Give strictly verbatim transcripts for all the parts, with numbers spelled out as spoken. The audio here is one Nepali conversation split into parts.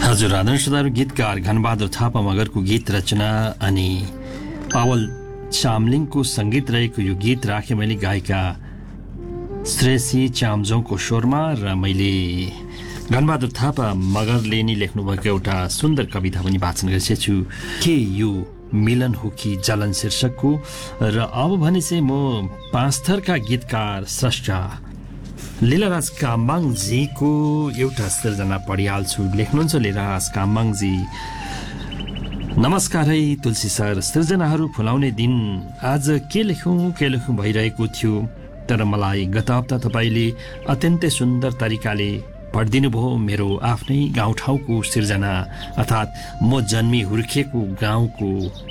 हजुर, आदरणीय श्रोताहरू, गीतकार घनबहादुर थापा मगरको गीत रचना अनि पावल चामलिङको सङ्गीत रहेको यो गीत राखेँ मैले गायिका श्रेयसी चामजोङको स्वरमा। र मैले घनबहादुर थापा मगरले नि लेख्नुभएको एउटा सुन्दर कविता पनि वाचन गरिसकेको छु, के यो मिलन हो कि जलन शीर्षकको। र अब भने चाहिँ म पाँच थरका गीतकार स्रष्टा लीलाराज काम्बाङजीको एउटा सिर्जना पढिहाल्छु। लेख्नुहुन्छ लीलाराज काम्बाङजी। नमस्कार है तुलसी सर, सिर्जनाहरू फुलाउने दिन आज के लेखौँ के लेखौँ भइरहेको थियो, तर मलाई गत हप्ता तपाईँले अत्यन्तै सुन्दर तरिकाले पढिदिनु भयो मेरो आफ्नै गाउँठाउँको सिर्जना, अर्थात् म जन्मी हुर्किएको गाउँको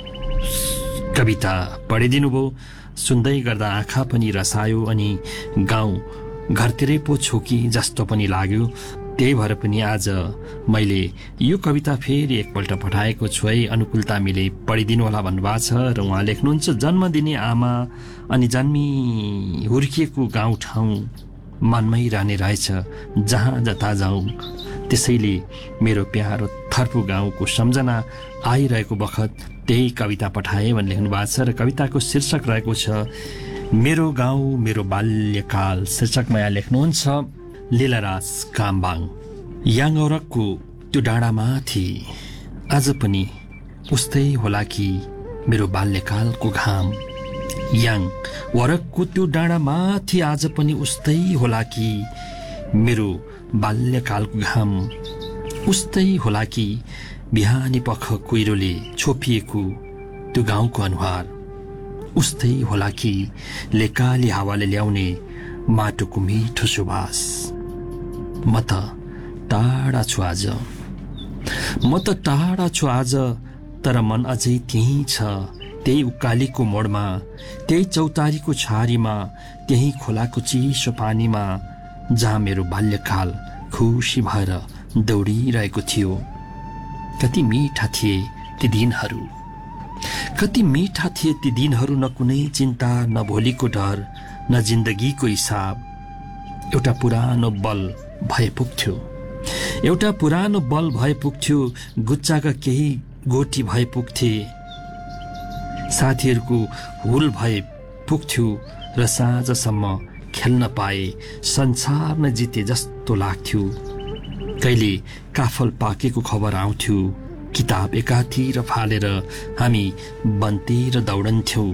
कविता पढिदिनु भयो। सुन्दै गर्दा आँखा पनि रसायो अनि गाउँ घरतिरै पो छु कि जस्तो पनि लाग्यो। त्यही भएर पनि आज मैले यो कविता फेरि एकपल्ट पठाएको छु है, अनुकूलता मिले पढिदिनु होला भन्नुभएको छ। र उहाँ लेख्नुहुन्छ, जन्म दिने आमा अनि जन्मी हुर्किएको गाउँठाउँ मनमै रहने रहेछ, जहाँ जता जाउँ त्यसैले मेरो प्यारो थर्पु गाउँको सम्झना आइरहेको बखत त्यही कविता पठाए भन्ने लेख्नु भएको छ। र कविताको शीर्षक रहेको छ मेरो गाउँ मेरो बाल्यकाल। शीर्षकमा यहाँ लेख्नुहुन्छ लीलाराज काम्बाङ। याङ औरकको त्यो डाँडामाथि आज पनि उस्तै होला कि मेरो बाल्यकालको घाम। याङ वरकको त्यो डाँडामाथि आज पनि उस्तै होला कि मेरो बाल्यकालको घाम। उस्तै होला कि बिहानी पख कुहिरोले छोपिएको त्यो गाउँको अनुहार। उस्तै होला कि लेकाली हावाले ल्याउने माटोको मिठो सुवास। म त टाढा छु आज, म त टाढा छु आज, तर मन अझै त्यही छ, त्यही उकालीको मोडमा, त्यही चौतारीको छारीमा, त्यही खोलाको चिसो पानीमा, जहाँ मेरो बाल्यकाल खुसी भएर दौडिरहेको थियो। कति मिठा थिए ती दिनहरू, कति मिठा थिए ती दिनहरू, न कुनै चिन्ता न भोलिको डर न जिन्दगीको हिसाब। एउटा पुरानो बल भए पुग्थ्यो, एउटा पुरानो बल भए पुग्थ्यो, गुच्चाका केही गोटी भए पुग्थे, साथीहरूको हुल भए पुग्थ्यो, र साँझसम्म खेल्न पाए संसार नै जिते जस्तो लाग्थ्यो। कहिले काफल पाकेको खबर आउँथ्यो, किताब एकातिर फालेर हामी बनतिर दौडन्थ्यौं।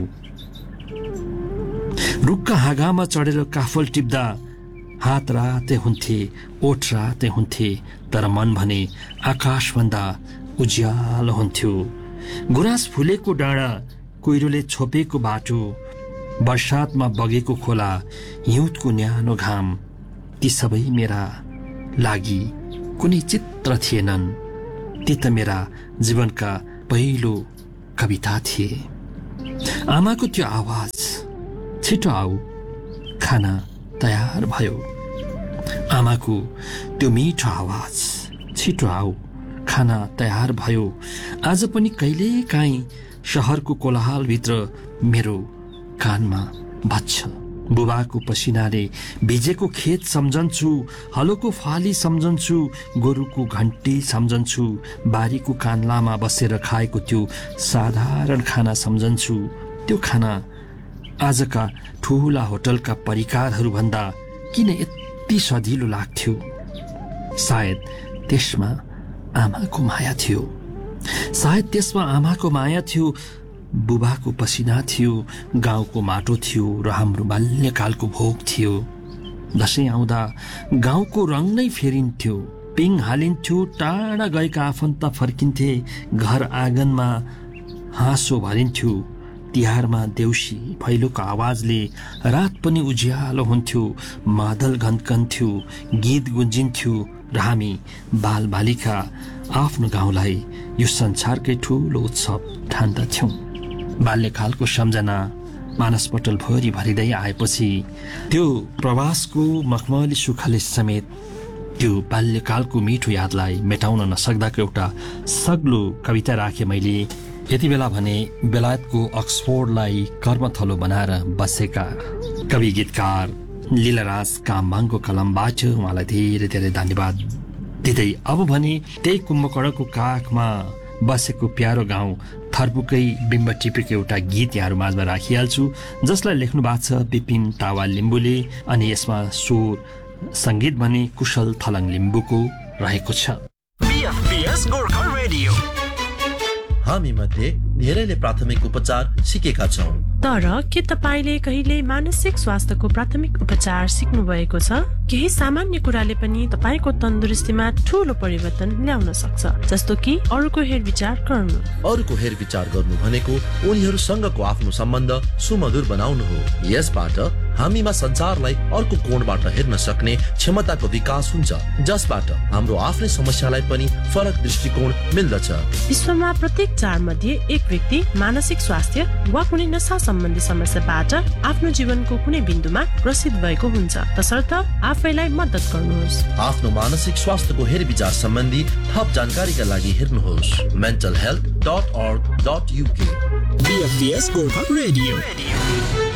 रुखका हाँगामा चढेर काफल टिप्दा हात राते हुन्थे, ओठ राते हुन्थे, तर मन भने आकाशभन्दा उज्यालो हुन्थ्यो। गुराँस फुलेको डाँडा, कुहिरोले छोपेको बाटो, बर्सातमा बगेको खोला, हिउँदको न्यानो घाम, ती सबै मेरा लागि कुनै चित्र थिएनन्, ती त मेरा जीवनका पहिलो कविता थिए। आमाको त्यो आवाज, छिटो आऊ खाना तयार भयो। आमाको त्यो मिठो आवाज, छिटो आऊ खाना तयार भयो। आज पनि कहिले काहीँ शहरको कोलाहलभित्र मेरो कानमा बज्छ। बुबाको पसिनाले भिजेको खेत सम्झन्छु, हलोको फाली सम्झन्छु, गोरुको घन्टी सम्झन्छु, बारीको कान्लामा बसेर खाएको त्यो साधारण खाना सम्झन्छु। त्यो खाना आजका ठुला होटलका परिकारहरूभन्दा किन यति सजिलो लाग्थ्यो? सायद त्यसमा आमाको माया थियो, सायद त्यसमा आमाको माया थियो, बुबाको पसिना थियो, गाउँको माटो थियो, र हाम्रो बाल्यकालको भोग थियो। दसैँ आउँदा गाउँको रङ नै फेरिन्थ्यो, पिङ हालिन्थ्यो, टाढा गएका आफन्त फर्किन्थे, घर आँगनमा हाँसो भरिन्थ्यो। तिहारमा देउसी भैलोको आवाजले रात पनि उज्यालो हुन्थ्यो, मादल घन्कन्थ्यो, गीत गुन्जिन्थ्यो, र हामी बालबालिका आफ्नो गाउँलाई यो संसारकै ठुलो उत्सव ठान्दथ्यौं। बाल्यकालको सम्झना मानसपटल भरि भरिँदै आएपछि त्यो प्रवासको मखमली सुखले समेत त्यो बाल्यकालको मिठो यादलाई मेटाउन नसक्दाको एउटा सग्लो कविता राखेँ मैले। यति बेला भने बेलायतको अक्सफोर्डलाई कर्मथलो बनाएर बसेका कवि गीतकार लीलाराज काम्बाङको कलमबाट उहाँलाई धेरै धेरै धन्यवाद दिँदै अब भने त्यही कुम्भकर्णको काखमा बसेको प्यारो गाउँ थर्पुकै बिम्ब टिपेको एउटा गीत यहाँहरू माझमा राखिहाल्छु, जसलाई लेख्नु भएको छ विपिन तावा लिम्बुले, अनि यसमा स्वर सङ्गीत भने कुशल थलङ लिम्बुको रहेको छ। हामी मध्ये धेरैले प्राथमिक उपचार सिकेका छौँ, तर के तपाईले कहिले मानसिक स्वास्थ्यको प्राथमिक उपचार सिक्नु भएको छ? केही सामान्य कुराले पनि तपाईको तन्दुरुस्तीमा ठूलो परिवर्तन ल्याउन सक्छ, जस्तो कि अरूको हेरविचार गर्नु। अरूको हेरविचार गर्नु भनेको उनीहरूसँगको आफ्नो सम्बन्ध सुमधुर बनाउनु हो। यसबाट हामीमा संसारलाई अर्को कोणबाट हेर्न सक्ने क्षमताको विकास हुन्छ, जसबाट हाम्रो आफ्नै समस्यालाई पनि फरक दृष्टिकोण मिल्दछ। विश्वमा प्रत्येक चार मध्ये एक व्यक्ति मानसिक स्वास्थ्य वा कुनै नशा सम्बन्धी समस्याबाट आफ्नो जीवनको कुनै बिन्दुमा ग्रसित भएको हुन्छ। तसर्थ आफैलाई मद्दत गर्नुहोस्। आफ्नो मानसिक स्वास्थ्यको हेरविचार सम्बन्धी थप जानकारीका लागि हेर्नुहोस् mental health dot org dot u k। B F B S Gorkha Radio।